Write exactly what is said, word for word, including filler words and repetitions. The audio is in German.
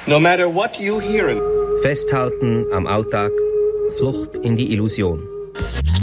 No matter what you hear. Festhalten am Alltag, Flucht in die Illusion.